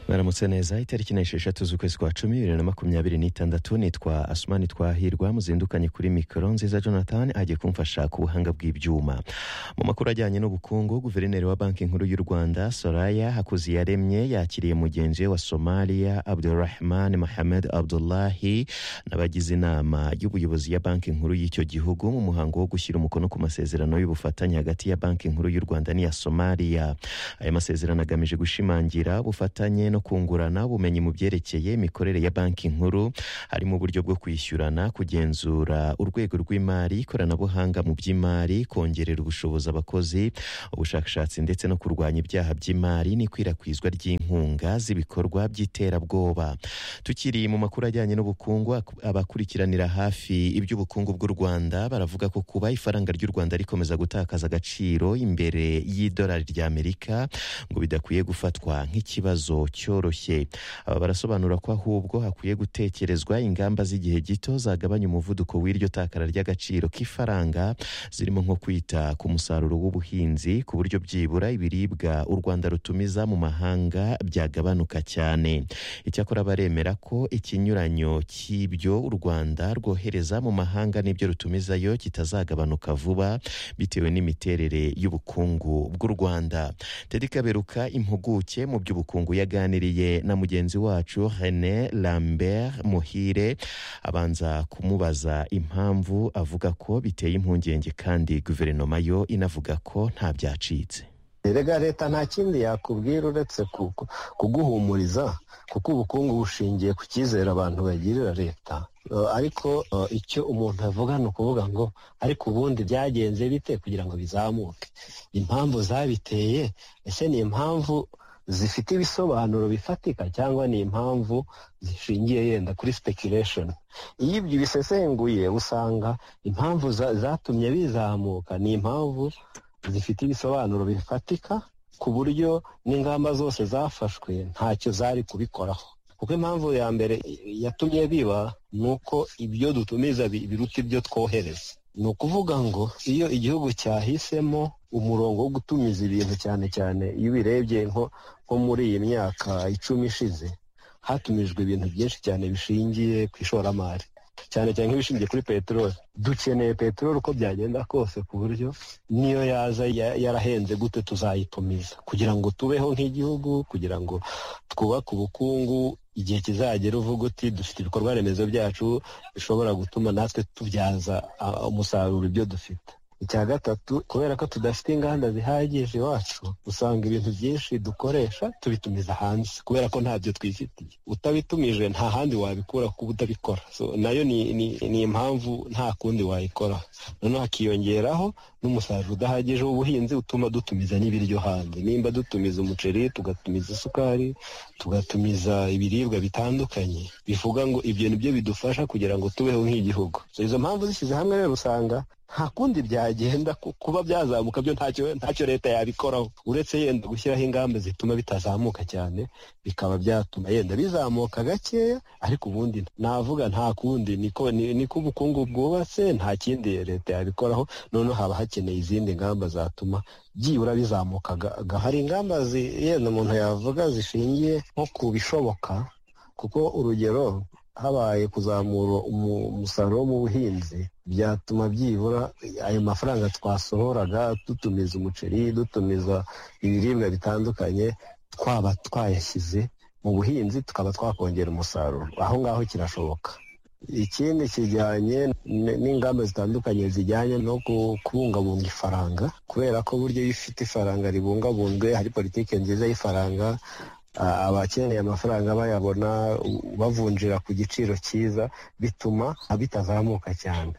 Mwaramutse neza, itariki 16 z'ukwezi kwa 10 2026. Nitwa Asmani Twahirwa, muzindukanye kuri mikoro. Nziza Jonathan agiye kumfasha ku buhanga bw'ibyuma. Mu makuru ajyanye n'ubukungu, guverineri wa banki nkuru y'u Rwanda Soraya Hakuziyaremye yakiriye mugenzi wa Somalia Abdulrahman Mohamed Abdullahi n'abagize inama y'ubuyobozi ya banki nkuru y'icyo gihugu mu muhango wo gushyira umukono ku masezerano y'ubufatanye hagati ya banki nkuru y'u Rwanda n'iya Somalia. Aya masezerano agamije gushimangira ubufatanye no kungurana ubumenyi mu byerekeye imikorere ya banki nkuru, harimo uburyo bwo kwishyurana, kugenzura urwego rw'imari, ikoranabuhanga mu by'imari, kongerera ubushobozi abakozi, ubushakashatsi ndetse no kurwanya ibyaha by'imari n'ikwirakwizwa ry'inkunga z'ibikorwa by'iterabwoba. Tukiri mu makuru ajyanye n'ubukungu, abakurikiranira hafi iby'ubukungu bw'u Rwanda baravuga ko kuba ifaranga ry'u Rwanda rikomeza gutakaza agaciro imbere y'idolari ry'Amerika ngo bidakwiye gufatwa nk'ikibazo cyoroshye. Aba barasobanura ko ahubwo hakwiye gutekerezwa ingamba z'igihe gito zagabanya umuvuduko w'iryo takara ry'agaciro k'ifaranga, zirimo nko kwita ku musaruro w'ubuhinzi ku buryo byibura ibiribwa u Rwanda rutumiza mu mahanga byagabanuka cyane. Icyakora baremera ko ikinyuranyo cy'ibyo u Rwanda rwohereza mu mahanga n'ibyo rutumizayo kitazagabanuka vuba bitewe n'imiterere y'ubukungu bw'u Rwanda. Teddy Kaberuka, impuguke mu by'ubukungu, yaganiriye na mugenzi wacu René Lambert Muhire, abanza kumubaza impamvu, avuga ko biteye impungenge kandi guverinoma yo inavuga ko nta byacitse. Erega leta nta kindi yakubwira uretse kuguhumuriza, kuko ubukungu bushingiye ku cyizere abantu bagirira leta. Ariko icyo umuntu avuga ni ukuvuga ngo ariko ubundi byagenze bite kugira ngo bizamuke? Impamvu zabiteye, ese ni impamvu zifite ibisobanuro bifatika cyangwa ni impamvu zishingiye yenda kuri speculation? Iyo ibyo bisesenguye usanga impamvu zatumye bizamuka ni impamvu zifite ibisobanuro bifatika, ku buryo n'ingamba zose zafashwe ntacyo zari kubikoraho. Kuko impamvu ya mbere yatumye biba ni uko ibyo dutumiza biruta ibyo twohereza. Ni ukuvuga ngo iyo igihugu cyahisemo umurongo wo gutumiza ibintu, cyane cyane iyo ubirebye nko muri iyi myaka 10 ishize, hatumijwe ibintu byinshi cyane bishingiye ku ishoramari, cyane cyane nk'ibishingiye kuri peteroli. Dukeneye peteroli uko byagenda kose, ku buryo niyo yaza yarahenze gute tuzayitumiza kugira ngo tubeho nk'igihugu, kugira ngo twubake ubukungu. Igihe kizagera uvuga uti dufite ibikorwa remezo byacu bishobora gutuma natwe tubyaza umusaruro ibyo dufite. Icya gatatu, kubera ko tudafite inganda zihagije iwacu, usanga ibintu byinshi dukoresha tubitumiza hanze kubera ko ntabyo twifitiye. Utabitumije nta handi wabikura kuba utabikora. Nayo ni impamvu nta kundi wayikora. Noneho hakiyongeraho n'umusaruro udahagije w'ubuhinzi utuma dutumiza n'ibiryo hanze. Nimba dutumiza umuceri, tugatumiza isukari, tugatumiza ibiribwa bitandukanye, bivuga ngo ibyo nibyo bidufasha kugira ngo tubeho nk'igihugu. Izo mpamvu zishyize hamwe rero usanga nta kundi byagenda, kuba byazamuka byo ntacyo leta yabikoraho, uretse yenda gushyiraho ingamba zituma bitazamuka cyane, bikaba byatuma yenda bizamuka gakeya. Ariko ubundi navuga nta kundi, niko ubukungu bwubatse, nta kindi leta yabikoraho. Noneho haba hakeneye izindi ngamba zatuma byibura bizamuka. Hari ingamba yenda umuntu yavuga zishingiye nko ku bishoboka, kuko urugero habaye kuzamura umusaruro mu buhinzi, byatuma byibura ayo mafaranga twasohoraga dutumiza umuceri, dutumiza ibiribwa bitandukanye, twaba twayashyize mu buhinzi tukaba twakongera umusaruro. Aho ngaho kirashoboka. Ikindi kijyanye n'ingamba zitandukanye zijyanye no kubungabunga ifaranga, kubera ko buryo iyo ufite ifaranga ribungabunzwe, hari politiki nziza y'ifaranga, abakeneye amafaranga bayabona, bavunjira ku giciro cyiza, bituma bitazamuka cyane.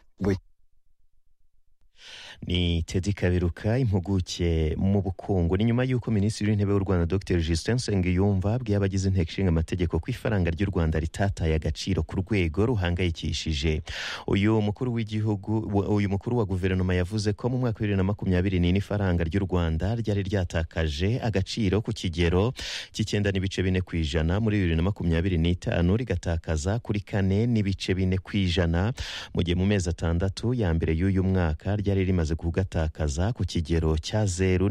Ni Teddy Kaberuka, impuguke mu bukungu. Ni nyuma y'uko Minisitiri w'Intebe w'u Rwanda Dr Justin Nsengiyumva abwiye abagize inteko ishinga amategeko ko ifaranga ry'u Rwanda ritataye agaciro ku rwego ruhangayikishije. Uyu mukuru wa guverinoma yavuze ko mu mwaka wa 2024 ifaranga ry'u Rwanda ryari ryatakaje agaciro ku kigero cy'9.4%, muri 2025 rigatakaza kuri 4.4%, mu gihe mu mezi 6 ya mbere y'uyu mwaka ryari rimaze bamaze kugatakaza ku kigero cya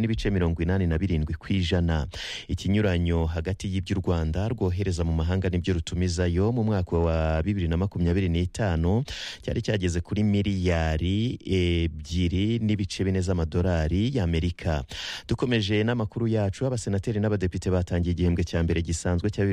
0.87%. Ikinyuranyo hagati y'ibyo u Rwanda rwohereza mu mahanga n'ibyo rutumizayo mu mwaka wa 2025 cyari cyageze kuri miliyari 2.4 z'amadolari y'Amerika. Dukomeje n'amakuru yacu, abasenateri n'abadepite batangiye igihembwe cya mbere gisanzwe cya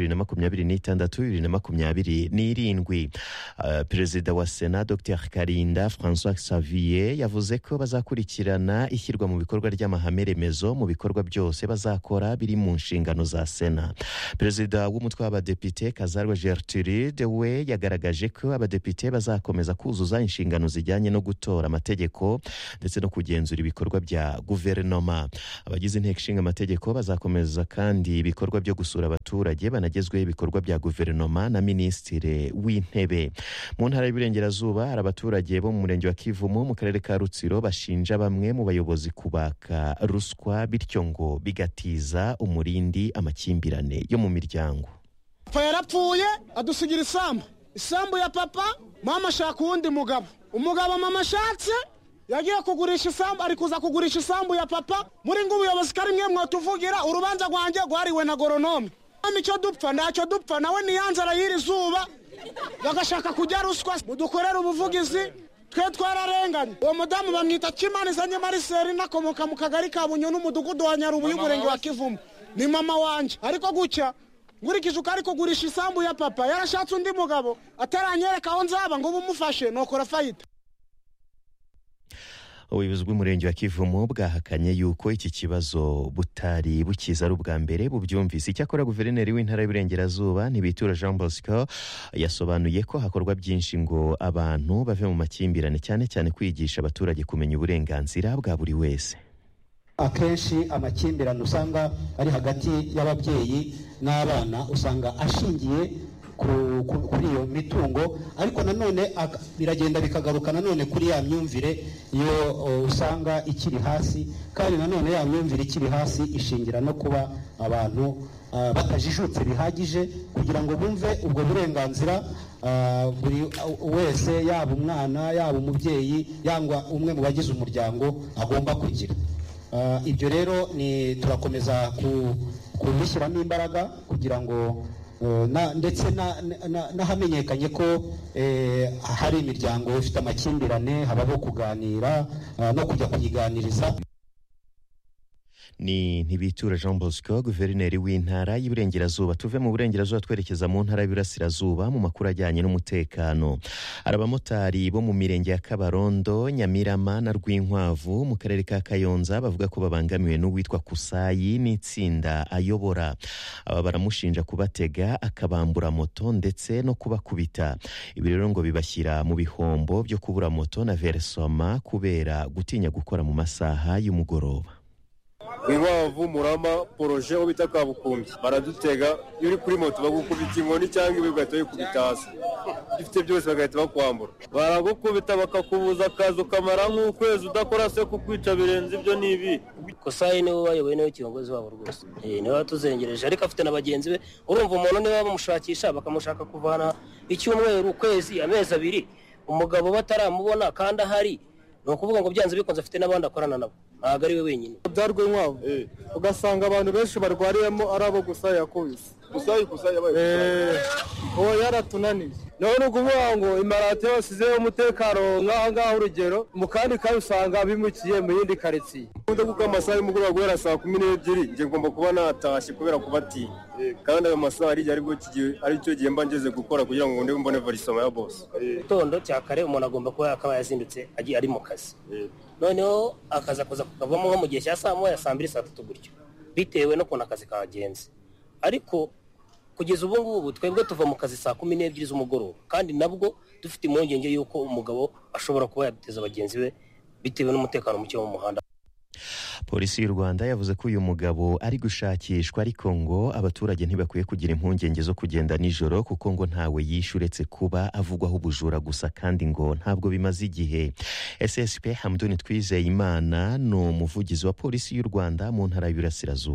2026-2027. Perezida wa Sena Dr Karinda François Xavier yavuze ko bazakurikirana ishyirwa mu bikorwa ry'amahame remezo mu bikorwa byose bazakora biri mu nshingano za Sena. Perezida w'umutwe w'abadepite Kazarwa Gertrude we yagaragaje ko abadepite bazakomeza kuzuza inshingano zijyanye no gutora amategeko ndetse no kugenzura ibikorwa bya guverinoma. Abagize inteko ishinga amategeko bazakomeza kandi ibikorwa byo gusura abaturage banagezweho ibikorwa bya guverinoma na minisitiri w'intebe. Mu ntara y'Iburengerazuba hari abaturage bo mu murenge wa Kivumu mu karere ka Rutsiro bashinja bamwe mu bayobozi kubaka ruswa bityo ngo bigatiza umurindi amakimbirane yo mu miryango. Papa yarapfuye adusigira isambu ya papa, mama ashaka uwundi mugabo. Umugabo mama ashatse yagiye kugurisha isambu, ari kuza kugurisha isambu ya papa. Muri ngo ubuyobozi kari mwe mwotuvugira urubanza rwanjye rwariwe na goronome. Icyo dupfa ntacyo dupfa, nawe niyanzara y'iri zuba bagashaka kujya ruswa. Mudukorera ubuvugizi, twe twararenganye. Uwo mudamu bamwita Kimanizanye Mariseri, nakomoka mu kagari ka Bunyo n'umudugudu wa Nyarubuye y'umurenge wa Kivumu. Ni mama wanje. Ariko gucya ngurikije uko ari kugurisha isambu ya papa, yarashatse undi mugabo ataranyereka aho nzaba ngo bumufashe nokora fayita. Ubuyobozi bw'umurenge wa Kivumu bwahakanye yuko iki kibazo butari bukiza ari ubwa mbere bubyumvise. Icyakora guverineri w'intara y'Iburengerazuba Ntibitura Jean Bosco yasobanuye ko hakorwa byinshi ngo abantu bave mu makimbirane, cyane cyane kwigisha abaturage kumenya uburenganzira bwa buri wese. Akenshi amakimbirane usanga ari hagati y'ababyeyi n'abana usanga ashingiye kuri iyo mitungo, ariko nanone biragenda bikagaruka nanone kuri ya myumvire iyo usanga ikiri hasi, kandi nanone ya myumvire ikiri hasi ishingira no kuba abantu batajijutse bihagije kugira ngo bumve ubwo burenganzira buri wese, yaba umwana yaba umubyeyi yangwa umwe mu bagize umuryango agomba kugira. Ibyo rero ni turakomeza kubishyiramo imbaraga kugira ngo ndetse n'ahamenyekanye ko hari imiryango ifite amakimbirane habaho kuganira no kujya kuyiganiriza. Ni Ntibitura Jean Bosco, guverineri w'intara y'Iburengerazuba. Tuve mu Burengerazuba twerekeza mu ntara y'Iburasirazuba mu makuru ajyanye n'umutekano. Abamotari bo mu mirenge ya Kabarondo, Nyamirama na Rwinkwavu mu karere ka Kayonza bavuga ko babangamiwe n'uwitwa Kusayi n'itsinda ayobora. Aba baramushinja kubatega akabambura moto ndetse no kubakubita. Ibi rero ngo bibashyira mu bihombo byo kubura moto na versoma kubera gutinya gukora mu masaha y'umugoroba. Rwinkwavu, Murama, Poroje aho bita Kabukumbi baradutega, iyo uri kuri moto bagukubita inkoni cyangwa ibi ugahita wikubita hasi, ifite byose bagahita bakwambura, baragukubita bakakubuza akazi ukamara nk'ukwezi udakora, se kukwica birenze ibyo n'ibi. Kusayi niwe wayoboye niwe kiyongozi wabo rwose, niwe watuzengereje, ariko afite na bagenzi be. Urumva umuntu niwe bamushakisha bakamushaka kuvana icyumweru, ukwezi, amezi abiri umugabo bataramubona kandi ahari, ni ukuvuga ngo byanze bikunze afite n'abandi akorana nabo, ntabwo ari we wenyine. Byarwe Nkwavu ugasanga abantu benshi barwariyemo ari abo gusa yakubise uwo yaratunaniye. None ukuvuga ngo imarate yose izeho umutekano nk'aha ngaha, urugero mu kandi kari usanga bimukiye mu yindi karitsiye. Nkunda kuko amasaha y'umugoroba guhera saa 12 njye ngomba kuba natashye kubera kubatinya, kandi ayo masaha ari cyo gihe mba ngeze gukora kugira ngo mbone varisoma ya boss. Tondo cya kare umuntu agomba kuba yakaba yazindutse ari mu kazi, noneho akaza kukavamo nko mu gihe cya saa 1 saa 2 saa 3 gutyo, bitewe no kuntu akazi kagenze. Ariko kugeza ubu ngubu twebwe tuva mu kazi saa 12 z'umugoroba, kandi nabwo dufite impungenge yuko umugabo ashobora kuba yaduteza abagenzi be bitewe n'umutekano muke mu muhanda. Polisi y'u Rwanda yavuze ko uyu mugabo ari gushakishwa, ariko ngo abaturage ntibakwiye kugira impungenge zo kugenda nijoro kuko ngo ntawe yishe uretse kuba avugwaho ubujura gusa, kandi ngo ntabwo bimaze igihe. SSP Hamduni Twizeyimana ni umuvugizi wa Polisi y'u Rwanda mu ntara y'Iburasirazuba.